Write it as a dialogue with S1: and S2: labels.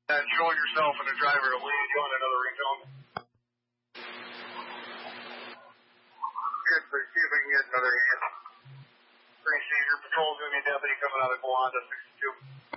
S1: Show yourself and the driver to lead you on another recon. Good, so see if we can get another hand. Appreciate your patrol's going to be deputy coming out of Galanda 62.